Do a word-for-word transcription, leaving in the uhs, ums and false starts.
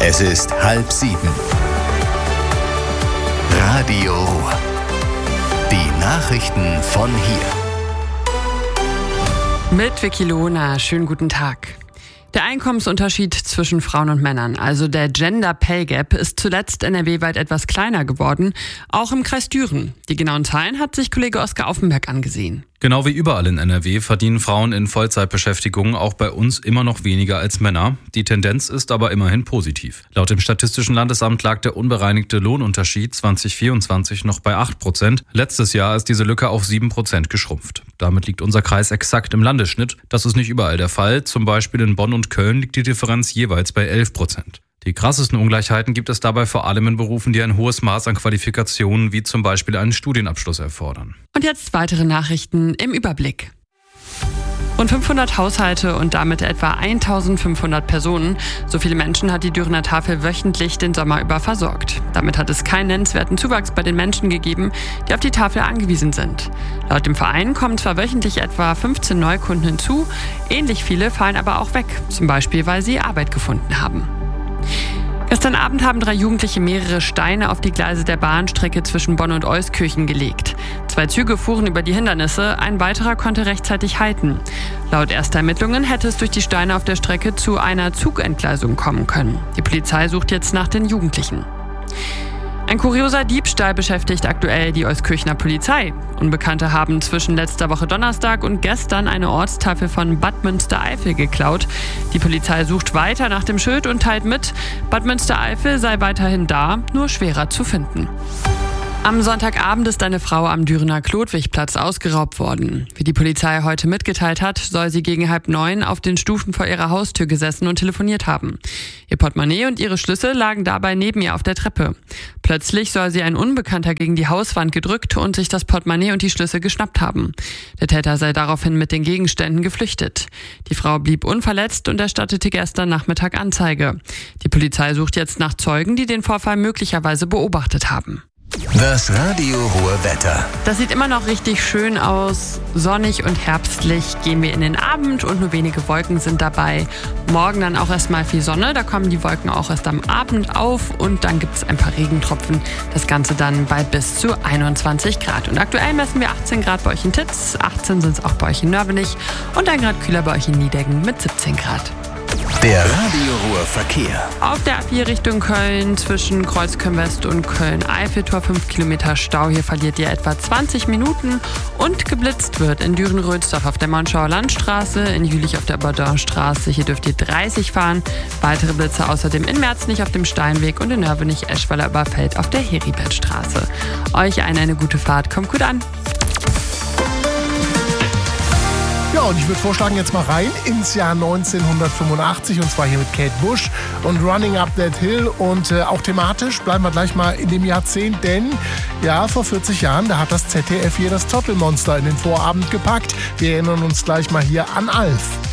Es ist halb sieben. Radio Ruhr. Die Nachrichten von hier. Mit Vicky Lohner, schönen guten Tag. Der Einkommensunterschied zwischen Frauen und Männern, also der Gender Pay Gap, ist zuletzt N R W-weit etwas kleiner geworden, auch im Kreis Düren. Die genauen Zahlen hat sich Kollege Oskar Aufenberg angesehen. Genau wie überall in N R W verdienen Frauen in Vollzeitbeschäftigung auch bei uns immer noch weniger als Männer. Die Tendenz ist aber immerhin positiv. Laut dem Statistischen Landesamt lag der unbereinigte Lohnunterschied zwanzig vierundzwanzig noch bei acht Prozent. Letztes Jahr ist diese Lücke auf sieben Prozent geschrumpft. Damit liegt unser Kreis exakt im Landesschnitt. Das ist nicht überall der Fall. Zum Beispiel in Bonn und Köln liegt die Differenz jeweils bei elf Prozent. Die krassesten Ungleichheiten gibt es dabei vor allem in Berufen, die ein hohes Maß an Qualifikationen wie zum Beispiel einen Studienabschluss erfordern. Und jetzt weitere Nachrichten im Überblick. Rund fünfhundert Haushalte und damit etwa eintausendfünfhundert Personen, so viele Menschen hat die Dürener Tafel wöchentlich den Sommer über versorgt. Damit hat es keinen nennenswerten Zuwachs bei den Menschen gegeben, die auf die Tafel angewiesen sind. Laut dem Verein kommen zwar wöchentlich etwa fünfzehn Neukunden hinzu, ähnlich viele fallen aber auch weg, zum Beispiel weil sie Arbeit gefunden haben. Gestern Abend haben drei Jugendliche mehrere Steine auf die Gleise der Bahnstrecke zwischen Bonn und Euskirchen gelegt. Zwei Züge fuhren über die Hindernisse, ein weiterer konnte rechtzeitig halten. Laut erster Ermittlungen hätte es durch die Steine auf der Strecke zu einer Zugentgleisung kommen können. Die Polizei sucht jetzt nach den Jugendlichen. Ein kurioser Diebstahl beschäftigt aktuell die Euskirchener Polizei. Unbekannte haben zwischen letzter Woche Donnerstag und gestern eine Ortstafel von Bad Münstereifel geklaut. Die Polizei sucht weiter nach dem Schild und teilt mit, Bad Münstereifel sei weiterhin da, nur schwerer zu finden. Am Sonntagabend ist eine Frau am Dürener Klodwigplatz ausgeraubt worden. Wie die Polizei heute mitgeteilt hat, soll sie gegen halb neun auf den Stufen vor ihrer Haustür gesessen und telefoniert haben. Ihr Portemonnaie und ihre Schlüssel lagen dabei neben ihr auf der Treppe. Plötzlich soll sie ein Unbekannter gegen die Hauswand gedrückt und sich das Portemonnaie und die Schlüssel geschnappt haben. Der Täter sei daraufhin mit den Gegenständen geflüchtet. Die Frau blieb unverletzt und erstattete gestern Nachmittag Anzeige. Die Polizei sucht jetzt nach Zeugen, die den Vorfall möglicherweise beobachtet haben. Das Radio Ruhr Wetter. Das sieht immer noch richtig schön aus. Sonnig und herbstlich gehen wir in den Abend und nur wenige Wolken sind dabei. Morgen dann auch erstmal viel Sonne, da kommen die Wolken auch erst am Abend auf und dann gibt es ein paar Regentropfen. Das Ganze dann bei bis zu einundzwanzig Grad. Und aktuell messen wir achtzehn Grad bei euch in Titz, achtzehn sind es auch bei euch in Nörvenich und ein Grad kühler bei euch in Niedeggen mit siebzehn Grad. Der Radio Ruhr Verkehr. Auf der A vier Richtung Köln zwischen Kreuzköln-West und Köln-Eiffeltor fünf Kilometer Stau. Hier verliert ihr etwa zwanzig Minuten und geblitzt wird in Düren-Rödsdorf auf der Monschauer Landstraße, in Jülich auf der Baudinstraße. Hier dürft ihr dreißig fahren. Weitere Blitze außerdem in Merznich auf dem Steinweg und in Nörvenich-Eschweiler Überfeld auf der Heribert-Straße. Euch eine, eine gute Fahrt. Kommt gut an. Ja, und ich würde vorschlagen, jetzt mal rein ins Jahr neunzehnhundertfünfundachtzig und zwar hier mit Kate Bush und Running Up That Hill und äh, auch thematisch bleiben wir gleich mal in dem Jahrzehnt, denn ja, vor vierzig Jahren, da hat das Z D F hier das Zottelmonster in den Vorabend gepackt. Wir erinnern uns gleich mal hier an Alf.